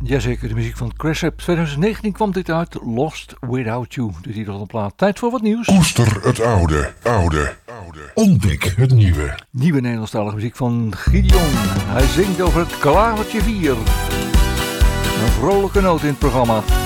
Jazeker, de muziek van Cresap. 2019 kwam dit uit, Lost Without You, de titel van de plaat. Tijd voor wat nieuws. Koester het oude. Ontdek het nieuwe. Nieuwe Nederlandstalige muziek van Gideon. Hij zingt over het klavertje 4. Een vrolijke noot in het programma.